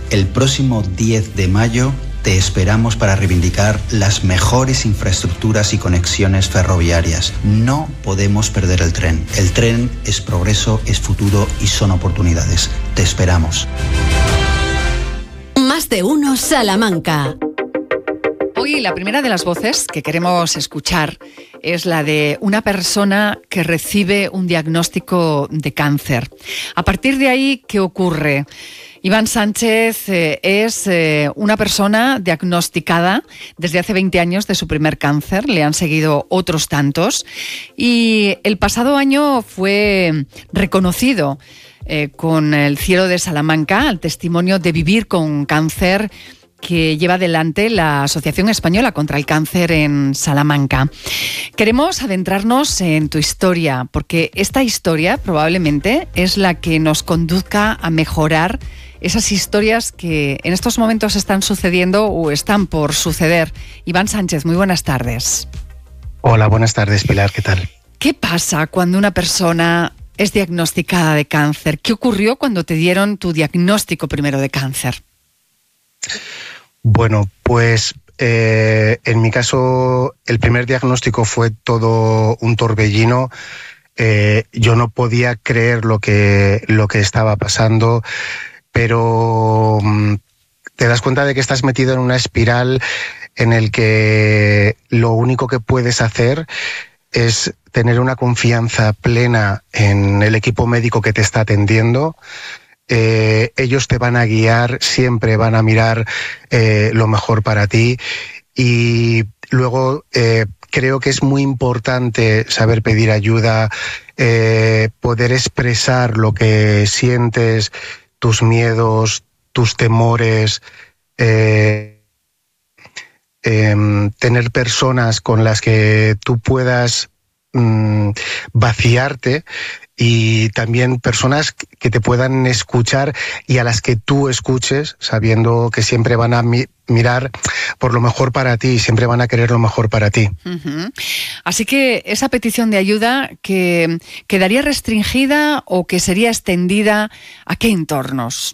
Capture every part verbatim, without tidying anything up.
El próximo diez de mayo te esperamos para reivindicar las mejores infraestructuras y conexiones ferroviarias. No podemos perder el tren. El tren es progreso, es futuro y son oportunidades. Te esperamos. Más de uno Salamanca. Hoy la primera de las voces que queremos escuchar es la de una persona que recibe un diagnóstico de cáncer. A partir de ahí, ¿qué ocurre? Iván Sánchez eh, es eh, una persona diagnosticada desde hace veinte años de su primer cáncer. Le han seguido otros tantos y el pasado año fue reconocido eh, con el Cielo de Salamanca, el testimonio de vivir con cáncer que lleva adelante la Asociación Española contra el Cáncer en Salamanca. Queremos adentrarnos en tu historia, porque esta historia probablemente es la que nos conduzca a mejorar esas historias que en estos momentos están sucediendo o están por suceder. Iván Sánchez, muy buenas tardes. Hola, buenas tardes, Pilar, ¿qué tal? ¿Qué pasa cuando una persona es diagnosticada de cáncer? ¿Qué ocurrió cuando te dieron tu diagnóstico primero de cáncer? Bueno, pues eh, en mi caso el primer diagnóstico fue todo un torbellino. Eh, yo no podía creer lo que, lo que estaba pasando, pero mm, te das cuenta de que estás metido en una espiral en el que lo único que puedes hacer es tener una confianza plena en el equipo médico que te está atendiendo. Eh, ellos te van a guiar, siempre van a mirar eh, lo mejor para ti y luego eh, creo que es muy importante saber pedir ayuda, eh, poder expresar lo que sientes, tus miedos, tus temores, eh, eh, tener personas con las que tú puedas mm, vaciarte. Y también personas que te puedan escuchar y a las que tú escuches, sabiendo que siempre van a mi- mirar por lo mejor para ti, siempre van a querer lo mejor para ti. Uh-huh. Así que esa petición de ayuda, que ¿quedaría restringida o que sería extendida a qué entornos?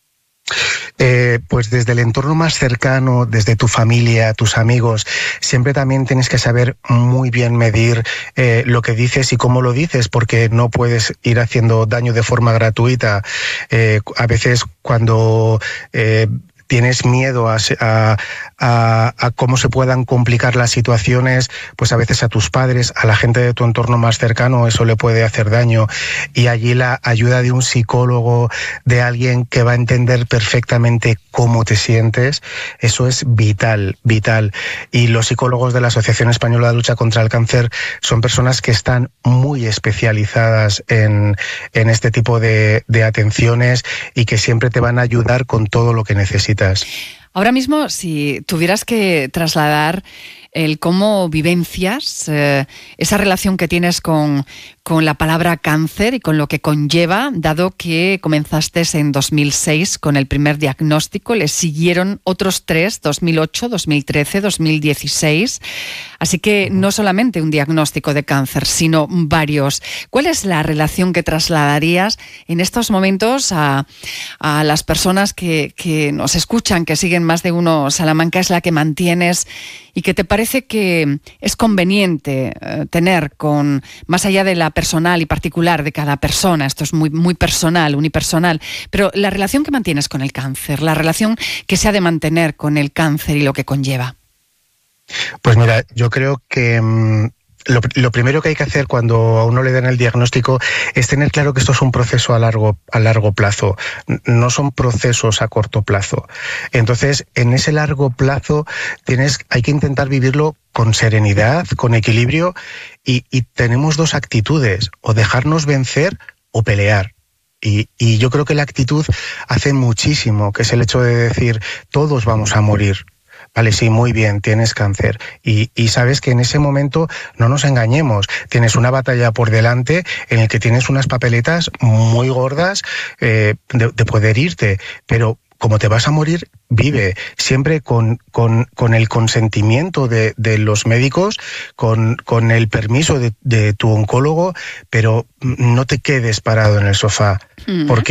Eh, pues desde el entorno más cercano, desde tu familia, tus amigos, siempre también tienes que saber muy bien medir eh, lo que dices y cómo lo dices, porque no puedes ir haciendo daño de forma gratuita. Eh, a veces cuando eh, tienes miedo a, a, a, a cómo se puedan complicar las situaciones, pues a veces a tus padres, a la gente de tu entorno más cercano, eso le puede hacer daño. Y allí la ayuda de un psicólogo, de alguien que va a entender perfectamente cómo te sientes, eso es vital, vital. Y los psicólogos de la Asociación Española de Lucha contra el Cáncer son personas que están muy especializadas en, en este tipo de, de atenciones y que siempre te van a ayudar con todo lo que necesitas. Ahora mismo, si tuvieras que trasladar el cómo vivencias eh, esa relación que tienes con, con la palabra cáncer y con lo que conlleva, dado que comenzaste en dos mil seis con el primer diagnóstico, le siguieron otros tres, dos mil ocho, dos mil trece, dos mil dieciséis, así que no solamente un diagnóstico de cáncer, sino varios. ¿Cuál es la relación que trasladarías en estos momentos a, a las personas que, que nos escuchan, que siguen Más de Uno Salamanca? Es la que mantienes y que te parece que es conveniente eh, tener con, más allá de la personal y particular de cada persona, esto es muy, muy personal, unipersonal, pero la relación que mantienes con el cáncer, la relación que se ha de mantener con el cáncer y lo que conlleva. Pues mira, yo creo que mmm, lo, lo primero que hay que hacer cuando a uno le dan el diagnóstico es tener claro que esto es un proceso a largo, a largo plazo, no son procesos a corto plazo. Entonces, en ese largo plazo tienes, hay que intentar vivirlo con serenidad, con equilibrio, y, y tenemos dos actitudes, o dejarnos vencer o pelear. Y, y yo creo que la actitud hace muchísimo, que es el hecho de decir, todos vamos a morir. Vale, sí, muy bien, tienes cáncer. Y, y sabes que en ese momento, no nos engañemos, tienes una batalla por delante en el que tienes unas papeletas muy gordas eh, de, de poder irte, pero como te vas a morir, vive, siempre con, con, con el consentimiento de, de los médicos, con, con el permiso de, de tu oncólogo, pero no te quedes parado en el sofá, uh-huh. porque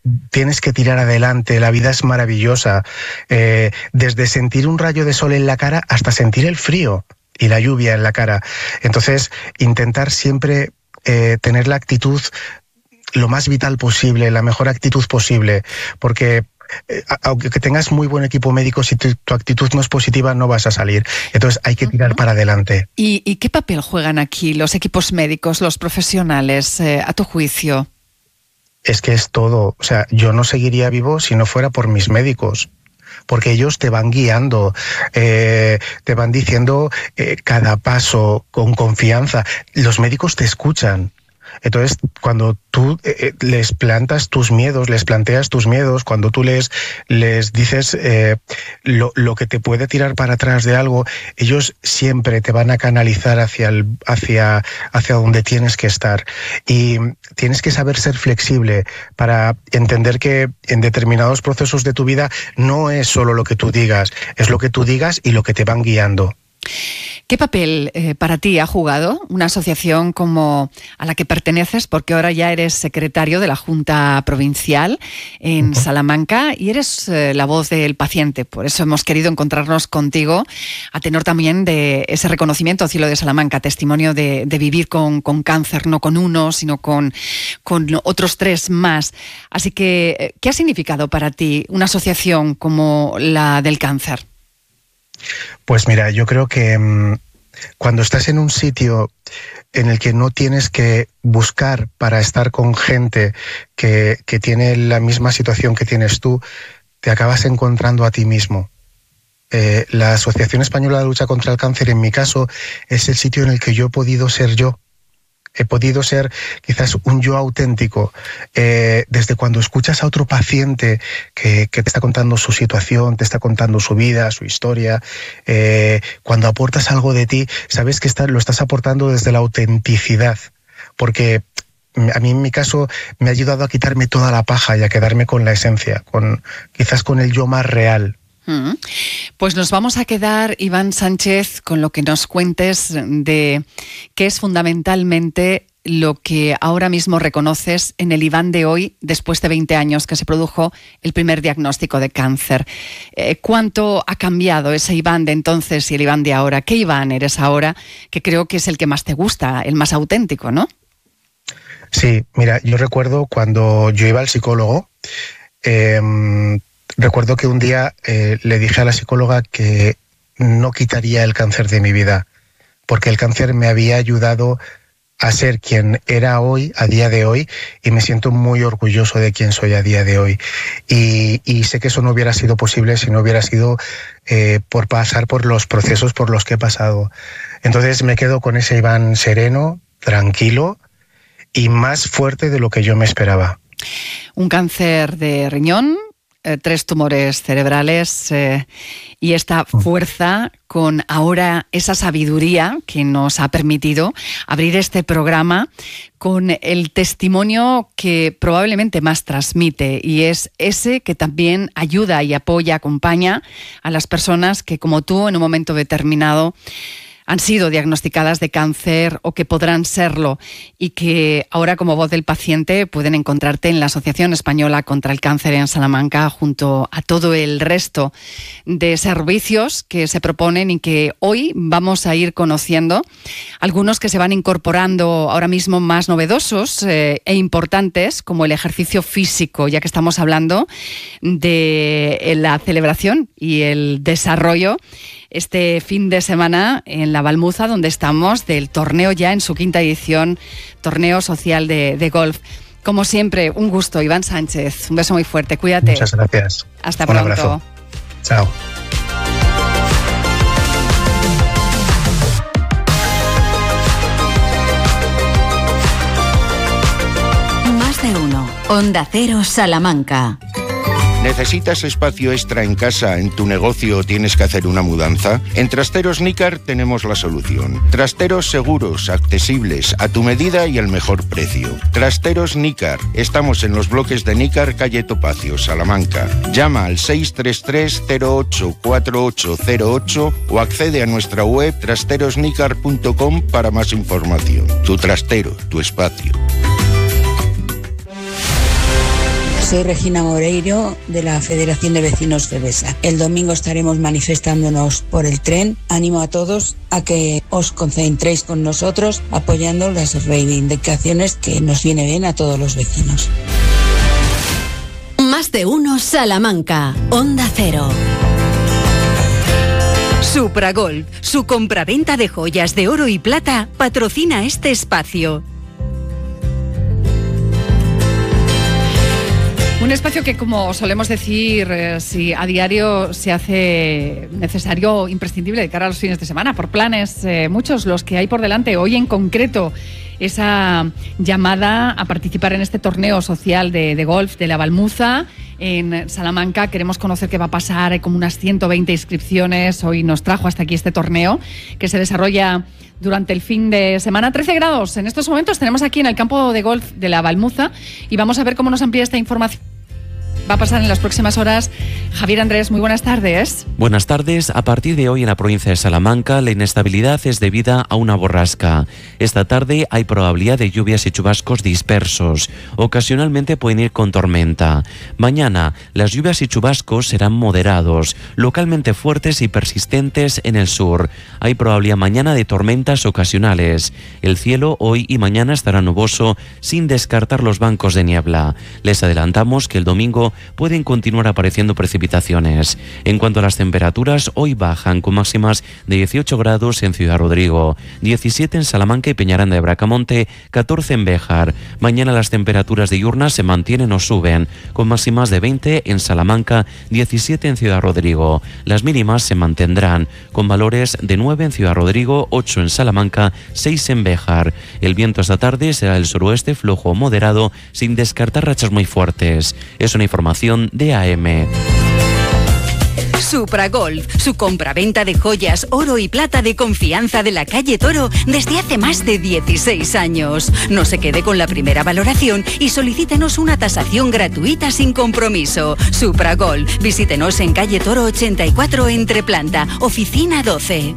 tienes que tirar adelante, la vida es maravillosa. Eh, desde sentir un rayo de sol en la cara hasta sentir el frío y la lluvia en la cara. Entonces, intentar siempre eh, tener la actitud lo más vital posible, la mejor actitud posible, porque eh, aunque tengas muy buen equipo médico, si tu, tu actitud no es positiva, no vas a salir. Entonces hay que tirar uh-huh. para adelante. ¿Y, ¿Y qué papel juegan aquí los equipos médicos, los profesionales, eh, a tu juicio? Es que es todo. O sea, yo no seguiría vivo si no fuera por mis médicos. Porque ellos te van guiando, eh, te van diciendo eh, cada paso con confianza. Los médicos te escuchan. Entonces, cuando tú eh, les plantas tus miedos, les planteas tus miedos, cuando tú les, les dices eh, lo, lo que te puede tirar para atrás de algo, ellos siempre te van a canalizar hacia, el, hacia, hacia donde tienes que estar. Y tienes que saber ser flexible para entender que en determinados procesos de tu vida no es solo lo que tú digas, es lo que tú digas y lo que te van guiando. ¿Qué papel eh, para ti ha jugado una asociación como a la que perteneces? Porque ahora ya eres secretario de la Junta Provincial en Salamanca y eres eh, la voz del paciente. Por eso hemos querido encontrarnos contigo a tenor también de ese reconocimiento Cielo de Salamanca, testimonio de, de vivir con, con cáncer, no con uno, sino con, con otros tres más. Así que, ¿qué ha significado para ti una asociación como la del cáncer? Pues mira, yo creo que mmm, cuando estás en un sitio en el que no tienes que buscar para estar con gente que, que tiene la misma situación que tienes tú, te acabas encontrando a ti mismo. Eh, la Asociación Española de Lucha contra el Cáncer, en mi caso, es el sitio en el que yo he podido ser yo. He podido ser quizás un yo auténtico. Eh, desde cuando escuchas a otro paciente que, que te está contando su situación, te está contando su vida, su historia, eh, cuando aportas algo de ti, sabes que está, lo estás aportando desde la autenticidad. Porque a mí en mi caso me ha ayudado a quitarme toda la paja y a quedarme con la esencia, con quizás con el yo más real. Pues nos vamos a quedar, Iván Sánchez, con lo que nos cuentes de qué es fundamentalmente lo que ahora mismo reconoces en el Iván de hoy, después de veinte años que se produjo el primer diagnóstico de cáncer. Eh, ¿Cuánto ha cambiado ese Iván de entonces y el Iván de ahora? ¿Qué Iván eres ahora? Que creo que es el que más te gusta, el más auténtico, ¿no? Sí, mira, yo recuerdo cuando yo iba al psicólogo, eh, recuerdo que un día eh, le dije a la psicóloga que no quitaría el cáncer de mi vida, porque el cáncer me había ayudado a ser quien era hoy, a día de hoy, y me siento muy orgulloso de quién soy a día de hoy. Y, y sé que eso no hubiera sido posible si no hubiera sido eh, por pasar por los procesos por los que he pasado. Entonces me quedo con ese Iván sereno, tranquilo y más fuerte de lo que yo me esperaba. Un cáncer de riñón, Eh, tres tumores cerebrales eh, y esta fuerza con ahora esa sabiduría que nos ha permitido abrir este programa con el testimonio que probablemente más transmite y es ese que también ayuda y apoya, acompaña a las personas que como tú en un momento determinado han sido diagnosticadas de cáncer o que podrán serlo y que ahora como voz del paciente pueden encontrarte en la Asociación Española contra el Cáncer en Salamanca junto a todo el resto de servicios que se proponen y que hoy vamos a ir conociendo, algunos que se van incorporando ahora mismo más novedosos eh, e importantes como el ejercicio físico, ya que estamos hablando de la celebración y el desarrollo este fin de semana en la Balmuza, donde estamos, del torneo ya en su quinta edición, torneo social de, de golf. Como siempre, un gusto, Iván Sánchez. Un beso muy fuerte, cuídate. Muchas gracias. Hasta un pronto. Abrazo. Chao. Más de uno. Onda Cero Salamanca. ¿Necesitas espacio extra en casa, en tu negocio o tienes que hacer una mudanza? En Trasteros Nícar tenemos la solución. Trasteros seguros, accesibles, a tu medida y al mejor precio. Trasteros Nícar. Estamos en los bloques de Nícar, calle Topacio, Salamanca. Llama al seis tres tres, cero ocho, cuatro ocho cero ocho o accede a nuestra web trasteros nícar punto com para más información. Tu trastero, tu espacio. Soy Regina Moreiro de la Federación de Vecinos FEBESA. El domingo estaremos manifestándonos por el tren. Animo a todos a que os concentréis con nosotros apoyando las reivindicaciones que nos viene bien a todos los vecinos. Más de uno Salamanca, Onda Cero. Supragolf, su compraventa de joyas de oro y plata, patrocina este espacio. Un espacio que, como solemos decir, eh, si a diario se hace necesario, imprescindible de cara a los fines de semana, por planes, eh, muchos los que hay por delante. Hoy en concreto, esa llamada a participar en este torneo social de, de golf de la Balmuza en Salamanca. Queremos conocer qué va a pasar. Hay como unas ciento veinte inscripciones. Hoy nos trajo hasta aquí este torneo que se desarrolla durante el fin de semana. trece grados en estos momentos tenemos aquí en el campo de golf de la Balmuza y vamos a ver cómo nos amplía esta información. Va a pasar en las próximas horas. Javier Andrés, muy buenas tardes. Buenas tardes. A partir de hoy en la provincia de Salamanca, la inestabilidad es debida a una borrasca. Esta tarde hay probabilidad de lluvias y chubascos dispersos. Ocasionalmente pueden ir con tormenta. Mañana, las lluvias y chubascos serán moderados, localmente fuertes y persistentes en el sur. Hay probabilidad mañana de tormentas ocasionales. El cielo hoy y mañana estará nuboso, sin descartar los bancos de niebla. Les adelantamos que el domingo pueden continuar apareciendo precipitaciones. En cuanto a las temperaturas, hoy bajan con máximas de dieciocho grados en Ciudad Rodrigo, diecisiete en Salamanca y Peñaranda de Bracamonte, catorce en Béjar. Mañana las temperaturas diurnas se mantienen o suben, con máximas de veinte en Salamanca, diecisiete en Ciudad Rodrigo. Las mínimas se mantendrán, con valores de nueve en Ciudad Rodrigo, ocho en Salamanca, seis en Béjar. El viento esta tarde será del suroeste flojo o moderado, sin descartar rachas muy fuertes. Es una información de A M. Supragolf, su compraventa de joyas, oro y plata de confianza de la calle Toro desde hace más de dieciséis años. No se quede con la primera valoración y solicítenos una tasación gratuita sin compromiso. Supragolf, visítenos en calle Toro ochenta y cuatro entre planta, oficina doce.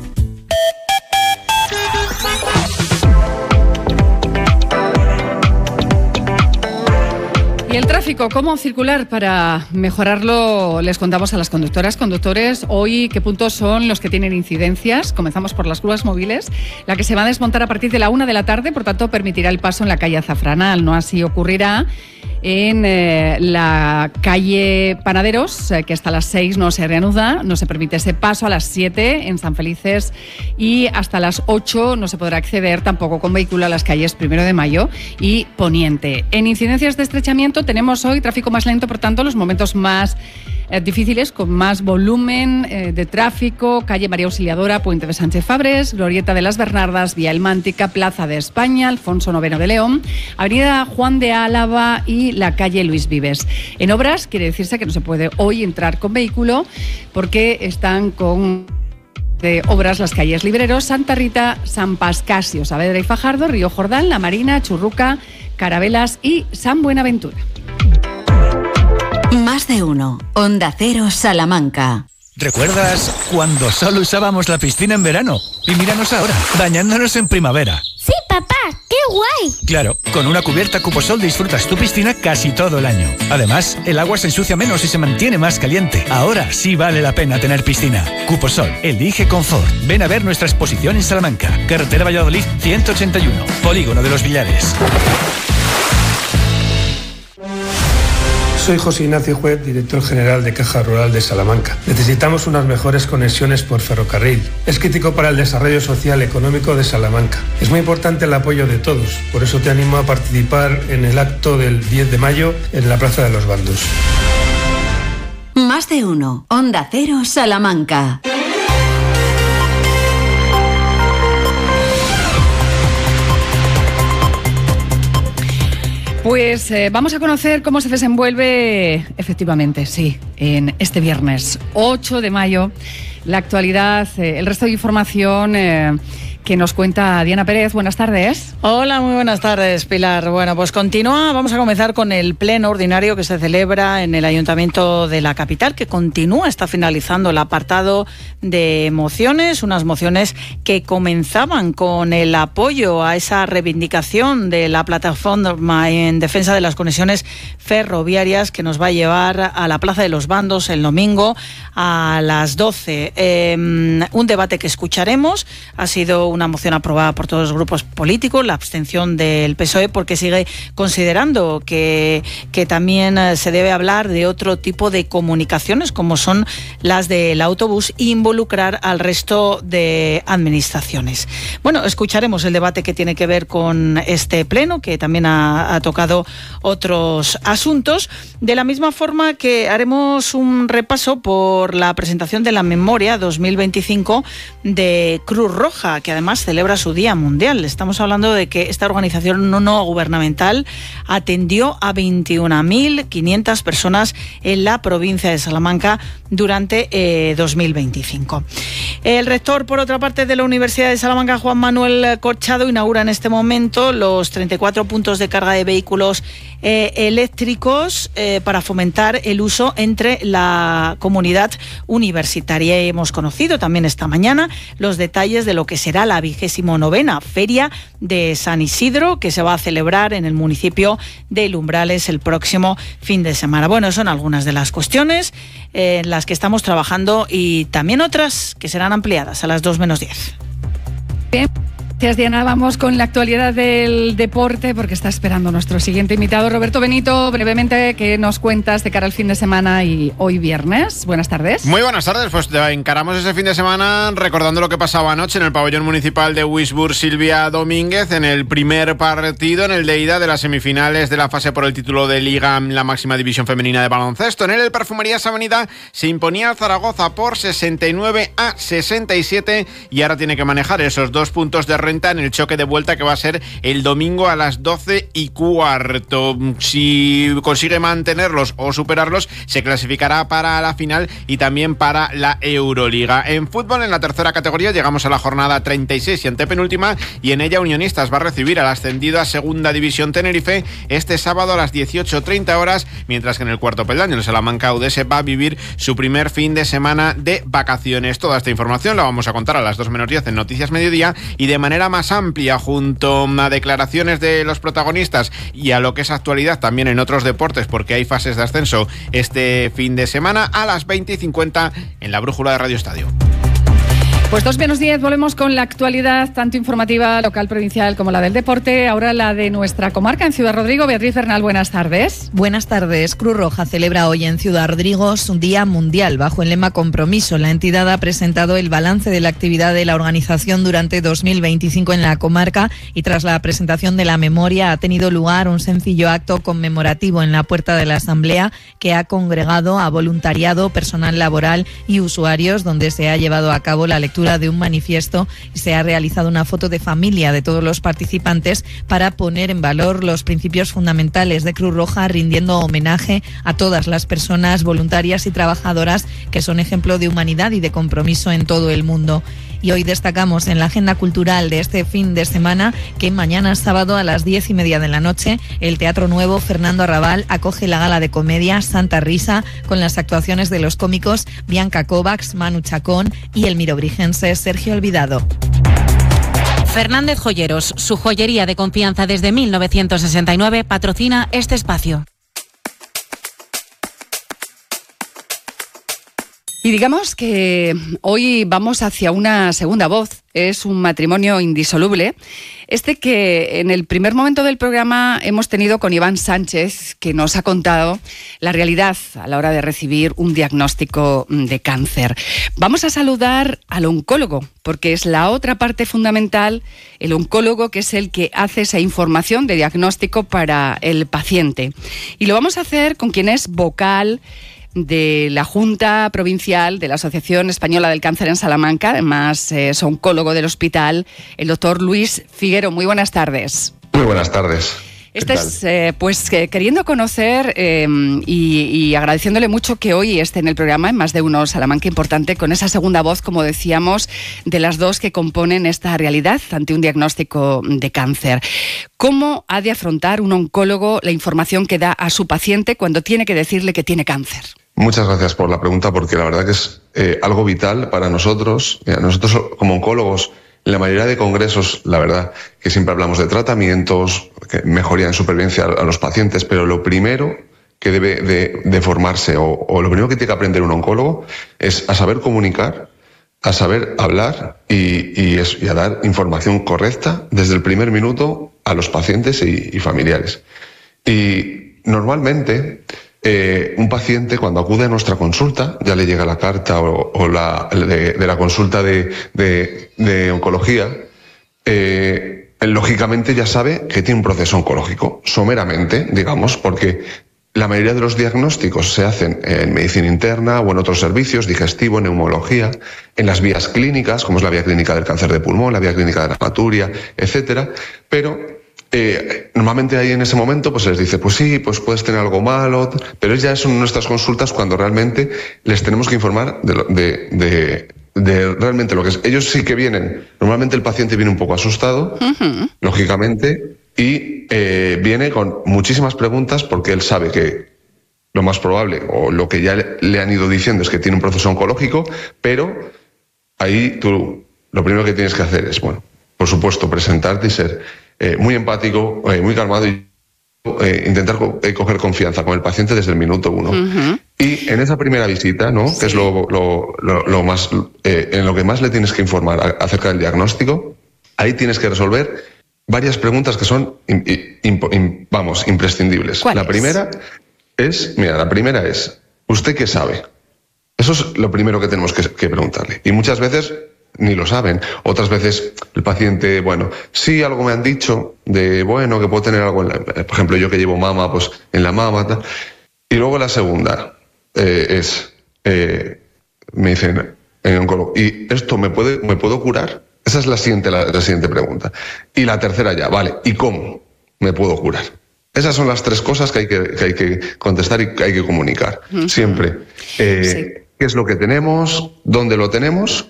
Y el tráfico, ¿cómo circular para mejorarlo? Les contamos a las conductoras, conductores, hoy qué puntos son los que tienen incidencias. Comenzamos por las grúas móviles, la que se va a desmontar a partir de la una de la tarde, por tanto permitirá el paso en la calle Azafranal. No así ocurrirá en eh, la calle Panaderos, eh, que hasta las seis no se reanuda, no se permite ese paso. A las siete en San Felices y hasta las ocho no se podrá acceder tampoco con vehículo a las calles Primero de Mayo y Poniente. En incidencias de estrechamiento tenemos hoy tráfico más lento, por tanto los momentos más eh, difíciles, con más volumen eh, de tráfico: calle María Auxiliadora, Puente de Sánchez Fabres, Glorieta de las Bernardas, Vía Elmántica, Plaza de España, Alfonso noveno de León, Avenida Juan de Álava y la calle Luis Vives. En obras quiere decirse que no se puede hoy entrar con vehículo porque están con de obras las calles Libreros, Santa Rita, San Pascasio, Saavedra y Fajardo, Río Jordán, La Marina, Churruca, Carabelas y San Buenaventura. Más de uno, Onda Cero Salamanca. ¿Recuerdas cuando solo usábamos la piscina en verano? Y míranos ahora, bañándonos en primavera. ¡Sí, papá! ¡Qué guay! Claro, con una cubierta Cuposol disfrutas tu piscina casi todo el año. Además, el agua se ensucia menos y se mantiene más caliente. Ahora sí vale la pena tener piscina. Cuposol, elige confort. Ven a ver nuestra exposición en Salamanca. Carretera Valladolid ciento ochenta y uno, Polígono de los Villares. Soy José Ignacio Juez, director general de Caja Rural de Salamanca. Necesitamos unas mejores conexiones por ferrocarril. Es crítico para el desarrollo social y económico de Salamanca. Es muy importante el apoyo de todos. Por eso te animo a participar en el acto del diez de mayo en la Plaza de los Bandos. Más de uno, Onda Cero Salamanca. Pues eh, vamos a conocer cómo se desenvuelve, efectivamente, sí, en este viernes ocho de mayo, la actualidad, eh, el resto de información eh, que nos cuenta Diana Pérez. Buenas tardes. Hola, muy buenas tardes, Pilar. Bueno, pues continúa, vamos a comenzar con el pleno ordinario que se celebra en el Ayuntamiento de la capital, que continúa, está finalizando el apartado de mociones, unas mociones que comenzaban con el apoyo a esa reivindicación de la plataforma en defensa de las conexiones ferroviarias, que nos va a llevar a la Plaza de los Bandos el domingo a las doce. Eh, un debate que escucharemos. Ha sido una moción aprobada por todos los grupos políticos, la abstención del P S O E, porque sigue considerando que, que también se debe hablar de otro tipo de comunicaciones, como son las del autobús, e involucrar al resto de administraciones. Bueno, escucharemos el debate que tiene que ver con este pleno, que también ha, ha tocado otros asuntos, de la misma forma que haremos un repaso por la presentación de la memoria dos mil veinticinco de Cruz Roja, que además celebra su Día Mundial. Estamos hablando de que esta organización no, no gubernamental atendió a veintiuna mil quinientas personas en la provincia de Salamanca durante eh, dos mil veinticinco. El rector, por otra parte, de la Universidad de Salamanca, Juan Manuel Corchado, inaugura en este momento los treinta y cuatro puntos de carga de vehículos eh, eléctricos eh, para fomentar el uso entre la comunidad universitaria. Y hemos conocido también esta mañana los detalles de lo que será la vigésimo novena Feria de San Isidro, que se va a celebrar en el municipio de Lumbrales el próximo fin de semana. Bueno, son algunas de las cuestiones en las que estamos trabajando y también otras que serán ampliadas a las dos menos diez. Bien. Gracias, Diana. Vamos con la actualidad del deporte, porque está esperando nuestro siguiente invitado, Roberto Benito. Brevemente, ¿qué nos cuentas de cara al fin de semana y hoy viernes? Buenas tardes. Muy buenas tardes. Pues encaramos ese fin de semana recordando lo que pasaba anoche en el pabellón municipal de Wisburg. Silvia Domínguez, en el primer partido, en el de ida de las semifinales de la fase por el título de Liga, la máxima división femenina de baloncesto. En el Perfumerías Avenida se imponía al Zaragoza por sesenta y nueve a sesenta y siete y ahora tiene que manejar esos dos puntos de renta en el choque de vuelta que va a ser el domingo a las doce y cuarto. Si consigue mantenerlos o superarlos, se clasificará para la final y también para la Euroliga. En fútbol, en la tercera categoría, llegamos a la jornada treinta y seis y antepenúltima, y en ella Unionistas va a recibir al ascendido a Segunda División Tenerife este sábado a las dieciocho treinta horas, mientras que en el cuarto peldaño el Salamanca U D S va a vivir su primer fin de semana de vacaciones. Toda esta información la vamos a contar a las dos menos diez en Noticias Mediodía, y de manera más amplia, junto a declaraciones de los protagonistas y a lo que es actualidad también en otros deportes, porque hay fases de ascenso este fin de semana, a las veinte y cincuenta en la Brújula de Radio Estadio. Pues dos menos diez, volvemos con la actualidad, tanto informativa, local, provincial, como la del deporte. Ahora la de nuestra comarca en Ciudad Rodrigo. Beatriz Bernal, buenas tardes. Buenas tardes. Cruz Roja celebra hoy en Ciudad Rodrigo su Día Mundial. Bajo el lema Compromiso, la entidad ha presentado el balance de la actividad de la organización durante dos mil veinticinco en la comarca, y tras la presentación de la memoria ha tenido lugar un sencillo acto conmemorativo en la puerta de la Asamblea, que ha congregado a voluntariado, personal laboral y usuarios, donde se ha llevado a cabo la lectura de un manifiesto y se ha realizado una foto de familia de todos los participantes para poner en valor los principios fundamentales de Cruz Roja, rindiendo homenaje a todas las personas voluntarias y trabajadoras que son ejemplo de humanidad y de compromiso en todo el mundo. Y hoy destacamos en la agenda cultural de este fin de semana que mañana sábado a las diez y media de la noche el Teatro Nuevo Fernando Arrabal acoge la gala de comedia Santa Risa, con las actuaciones de los cómicos Bianca Kovacs, Manu Chacón y el mirobrigense Sergio Olvidado. Fernández Joyeros, su joyería de confianza desde mil novecientos sesenta y nueve, patrocina este espacio. Y digamos que hoy vamos hacia una segunda voz. Es un matrimonio indisoluble. Este que en el primer momento del programa hemos tenido con Iván Sánchez, que nos ha contado la realidad a la hora de recibir un diagnóstico de cáncer. Vamos a saludar al oncólogo, porque es la otra parte fundamental, el oncólogo, que es el que hace esa información de diagnóstico para el paciente. Y lo vamos a hacer con quien es vocal de la Junta Provincial de la Asociación Española del Cáncer en Salamanca, además es oncólogo del hospital, el doctor Luis Figuero. Muy buenas tardes. Muy buenas tardes. Estás eh, pues eh, queriendo conocer eh, y, y agradeciéndole mucho que hoy esté en el programa, en Más de Uno Salamanca Importante, con esa segunda voz, como decíamos, de las dos que componen esta realidad ante un diagnóstico de cáncer. ¿Cómo ha de afrontar un oncólogo la información que da a su paciente cuando tiene que decirle que tiene cáncer? Muchas gracias por la pregunta, porque la verdad que es eh, algo vital para nosotros. Mira, nosotros como oncólogos, en la mayoría de congresos, la verdad que siempre hablamos de tratamientos, que mejoría en supervivencia a los pacientes, pero lo primero que debe de, de formarse o, o lo primero que tiene que aprender un oncólogo es a saber comunicar, a saber hablar y, y, es, y a dar información correcta desde el primer minuto a los pacientes y, y familiares. Y normalmente eh, un paciente cuando acude a nuestra consulta, ya le llega la carta o, o la, de, de la consulta de, de, de oncología, eh, lógicamente ya sabe que tiene un proceso oncológico, someramente, digamos, porque la mayoría de los diagnósticos se hacen en medicina interna o en otros servicios, digestivo, neumología, en las vías clínicas, como es la vía clínica del cáncer de pulmón, la vía clínica de la hematuria, etcétera, pero Eh, normalmente ahí en ese momento pues se les dice, pues sí, pues puedes tener algo malo, pero ya son nuestras consultas cuando realmente les tenemos que informar de, lo, de, de, de realmente lo que es. Ellos sí que vienen, normalmente el paciente viene un poco asustado, uh-huh. lógicamente, y eh, viene con muchísimas preguntas porque él sabe que lo más probable, o lo que ya le, le han ido diciendo es que tiene un proceso oncológico, pero ahí tú lo primero que tienes que hacer es, bueno, por supuesto, presentarte y ser Eh, muy empático, eh, muy calmado y eh, intentar co- eh, coger confianza con el paciente desde el minuto uno. Uh-huh. Y en esa primera visita, ¿no? Sí. Que es lo, lo, lo, lo más, eh, en lo que más le tienes que informar a, acerca del diagnóstico, ahí tienes que resolver varias preguntas que son, in, in, in, vamos, imprescindibles. La es? primera es, mira, la primera es, ¿usted qué sabe? Eso es lo primero que tenemos que, que preguntarle. Y muchas veces ni lo saben. Otras veces el paciente, bueno, sí, algo me han dicho de, bueno, que puedo tener algo, en la, por ejemplo, yo que llevo mama, pues en la mama, tal. Y luego la segunda eh, es, eh, me dicen, en oncólogo, ¿y esto me puede, me puedo curar? Esa es la siguiente, la, la siguiente pregunta. Y la tercera ya, vale, ¿y cómo me puedo curar? Esas son las tres cosas que hay que, que, hay que contestar y que hay que comunicar. Uh-huh. Siempre. Eh, sí. ¿Qué es lo que tenemos? ¿Dónde lo tenemos?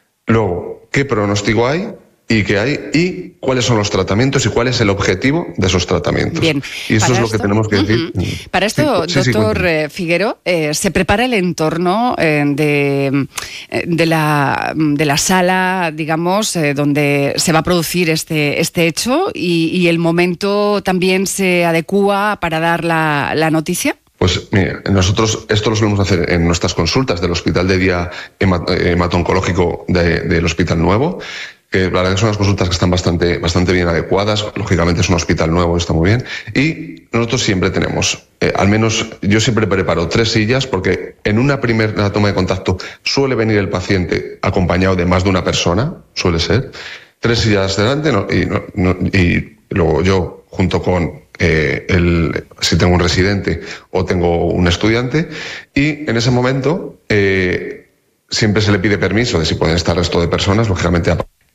Luego, ¿qué pronóstico hay y qué hay? Y cuáles son los tratamientos y cuál es el objetivo de esos tratamientos. Bien, y eso es esto, lo que tenemos que decir. Uh-huh. Para esto, sí, doctor sí, sí, Figuero, eh, ¿se prepara el entorno eh, de, de, la, de la sala, digamos, eh, donde se va a producir este, este hecho y, y el momento también se adecúa para dar la, la noticia? Pues mira, nosotros esto lo solemos hacer en nuestras consultas del Hospital de Día Hemato-Oncológico de, del Hospital Nuevo, que la verdad que son unas consultas que están bastante, bastante bien adecuadas, lógicamente es un hospital nuevo, está muy bien, y nosotros siempre tenemos, eh, al menos yo siempre preparo tres sillas, porque en una primera toma de contacto suele venir el paciente acompañado de más de una persona, suele ser, tres sillas delante no, y, no, no, y luego yo junto con Eh, el, si tengo un residente o tengo un estudiante, y en ese momento eh, siempre se le pide permiso de si pueden estar el resto de personas, lógicamente.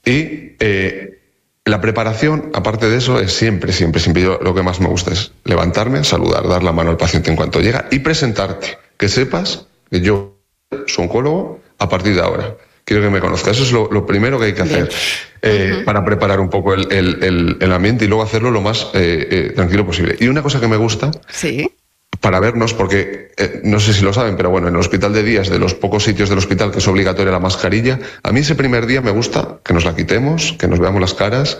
Y eh, la preparación, aparte de eso, es siempre, siempre, siempre yo lo que más me gusta es levantarme, saludar, dar la mano al paciente en cuanto llega y presentarte, que sepas que yo soy oncólogo a partir de ahora. Quiero que me conozca. Eso es lo, lo primero que hay que hacer eh, uh-huh. para preparar un poco el, el, el, el ambiente y luego hacerlo lo más eh, eh, tranquilo posible. Y una cosa que me gusta, ¿sí? para vernos, porque eh, no sé si lo saben, pero bueno, en el hospital de día es de los pocos sitios del hospital que es obligatoria la mascarilla. A mí ese primer día me gusta que nos la quitemos, que nos veamos las caras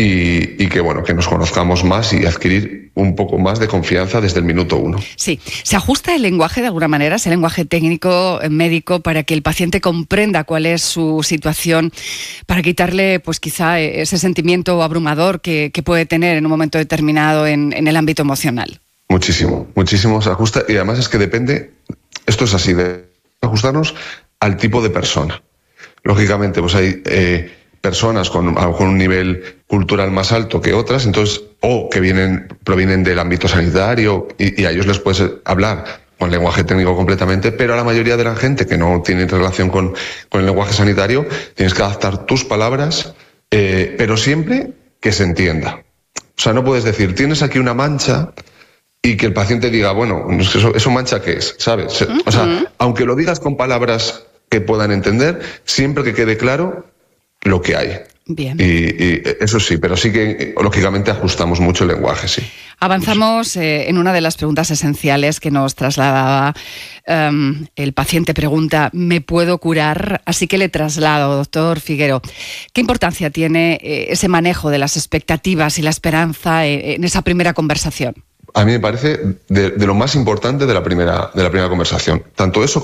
y, y que bueno, que nos conozcamos más y adquirir un poco más de confianza desde el minuto uno. Sí, ¿se ajusta el lenguaje de alguna manera, ese lenguaje técnico, médico, para que el paciente comprenda cuál es su situación, para quitarle pues quizá ese sentimiento abrumador que, que puede tener en un momento determinado en, en el ámbito emocional? Muchísimo, muchísimo se ajusta, y además es que depende, esto es así, de ajustarnos al tipo de persona. Lógicamente, pues hay eh, personas con a lo mejor un nivel cultural más alto que otras, entonces, o que vienen, provienen del ámbito sanitario y, y a ellos les puedes hablar con lenguaje técnico completamente, pero a la mayoría de la gente que no tiene relación con, con el lenguaje sanitario, tienes que adaptar tus palabras, eh, pero siempre que se entienda. O sea, no puedes decir, tienes aquí una mancha y que el paciente diga, bueno, ¿eso, eso mancha qué es? ¿Sabes? O sea, aunque lo digas con palabras que puedan entender, siempre que quede claro lo que hay. Bien. Y, y eso sí, pero sí que lógicamente ajustamos mucho el lenguaje, sí. Avanzamos eh, en una de las preguntas esenciales que nos trasladaba. Um, el paciente pregunta, ¿me puedo curar? Así que le traslado, doctor Figuero. ¿Qué importancia tiene eh, ese manejo de las expectativas y la esperanza en, en esa primera conversación? A mí me parece de, de lo más importante de la primera, de la primera conversación. Tanto eso